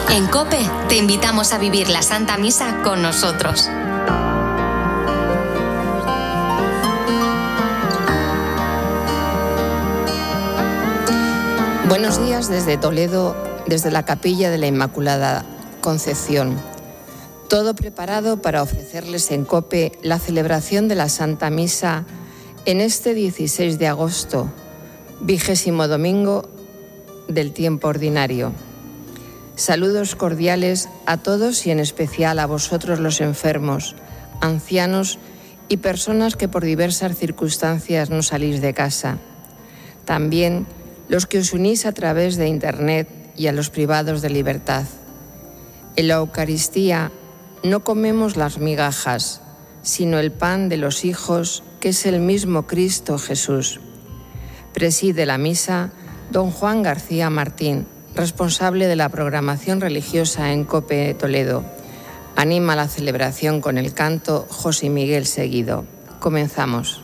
En COPE te invitamos a vivir la Santa Misa con nosotros. Buenos días desde Toledo, desde la Capilla de la Inmaculada Concepción. Todo preparado para ofrecerles en COPE la celebración de la Santa Misa en este 16 de agosto, 20º domingo del tiempo ordinario. Saludos cordiales a todos y en especial a vosotros los enfermos, ancianos y personas que por diversas circunstancias no salís de casa. También los que os unís a través de Internet y a los privados de libertad. En la Eucaristía no comemos las migajas, sino el pan de los hijos, que es el mismo Cristo Jesús. Preside la misa don Juan García Martín, responsable de la programación religiosa en COPE Toledo. Anima la celebración con el canto José Miguel Seguido. Comenzamos.